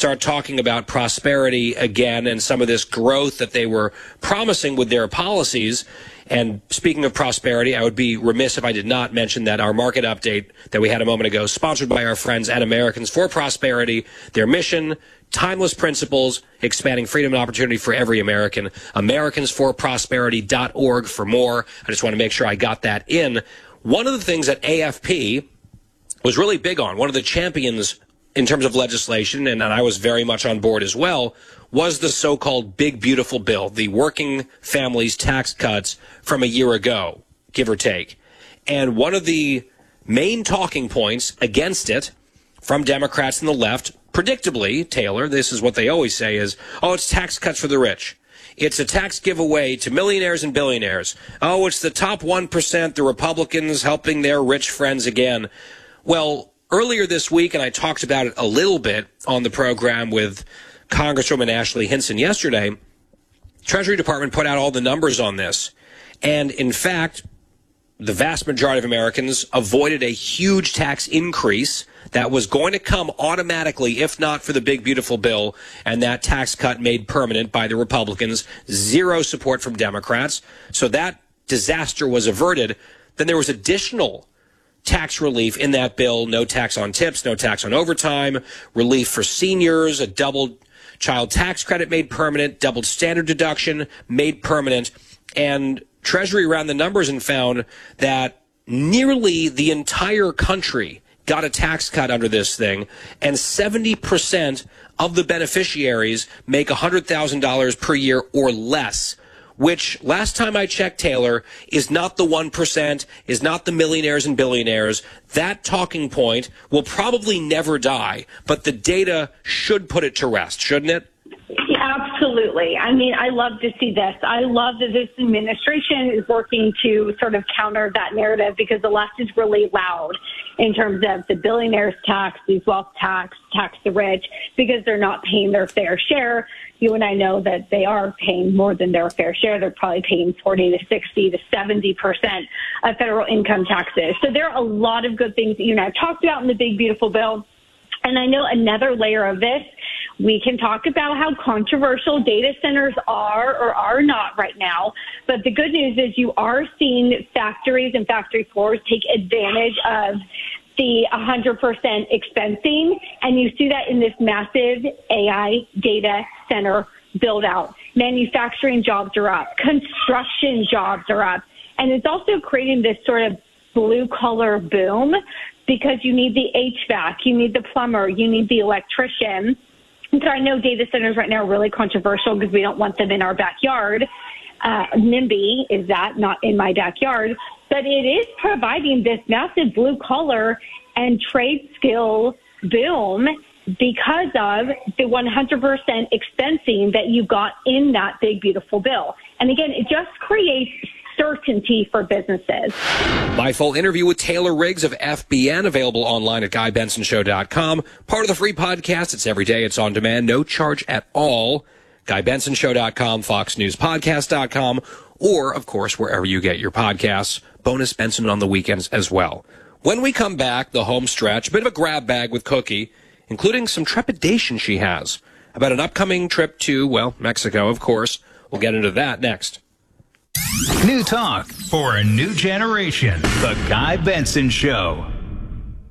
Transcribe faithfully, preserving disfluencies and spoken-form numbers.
start talking about prosperity again and some of this growth that they were promising with their policies. And speaking of prosperity, I would be remiss if I did not mention that our market update that we had a moment ago, sponsored by our friends at Americans for Prosperity, their mission, timeless principles, expanding freedom and opportunity for every American. Americans for Prosperity dot org for more. I just want to make sure I got that in. One of the things that A F P was really big on, one of the champions in terms of legislation, and I was very much on board as well, was the so-called Big Beautiful Bill, the working families tax cuts from a year ago, give or take. And one of the main talking points against it from Democrats and the left, predictably, Taylor, this is what they always say is, oh, it's tax cuts for the rich. It's a tax giveaway to millionaires and billionaires. Oh, it's the top one percent, the Republicans helping their rich friends again. Well, earlier this week, and I talked about it a little bit on the program with Congresswoman Ashley Hinson yesterday, Treasury Department put out all the numbers on this. And in fact, the vast majority of Americans avoided a huge tax increase that was going to come automatically, if not for the Big Beautiful Bill, and that tax cut made permanent by the Republicans. Zero support from Democrats. So that disaster was averted. Then there was additional tax relief in that bill, no tax on tips, no tax on overtime, relief for seniors, a doubled child tax credit made permanent, doubled standard deduction made permanent. And Treasury ran the numbers and found that nearly the entire country got a tax cut under this thing, and seventy percent of the beneficiaries make one hundred thousand dollars per year or less, which last time I checked, Taylor, is not the one percent, is not the millionaires and billionaires. That talking point will probably never die, but the data should put it to rest, shouldn't it? Absolutely. I mean, I love to see this. I love that this administration is working to sort of counter that narrative, because the left is really loud in terms of the billionaires tax, these wealth tax, tax the rich, because they're not paying their fair share. You and I know that they are paying more than their fair share. They're probably paying forty to sixty to seventy percent of federal income taxes. So there are a lot of good things that you and I have talked about in the Big Beautiful Bill. And I know another layer of this, we can talk about how controversial data centers are or are not right now. But the good news is you are seeing factories and factory floors take advantage of the one hundred percent expensing. And you see that in this massive A I data center build out. Manufacturing jobs are up. Construction jobs are up. And it's also creating this sort of blue collar boom, because you need the H V A C, you need the plumber, you need the electrician. And so I know data centers right now are really controversial because we don't want them in our backyard. Uh, NIMBY is that, not in my backyard. But it is providing this massive blue collar and trade skill boom because of the one hundred percent expensing that you got in that Big Beautiful Bill. And again, it just creates certainty for businesses. My full interview with Taylor Riggs of F B N, available online at guy benson show dot com. Part of the free podcast. It's every day. It's on demand. No charge at all. guy benson show dot com, fox news podcast dot com, or, of course, wherever you get your podcasts. Bonus Benson on the weekends as well. When we come back, the home stretch, a bit of a grab bag with Cookie, including some trepidation she has about an upcoming trip to, well, Mexico, of course. We'll get into that next. New talk for a new generation. The Guy Benson Show.